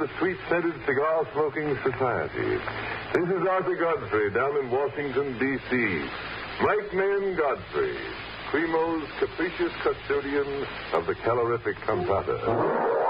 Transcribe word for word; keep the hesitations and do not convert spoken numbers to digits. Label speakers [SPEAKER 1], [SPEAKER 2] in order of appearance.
[SPEAKER 1] the sweet-scented cigar-smoking society. This is Arthur Godfrey down in Washington, D C Mike Mayen Godfrey, Primo's capricious custodian of the calorific cantata.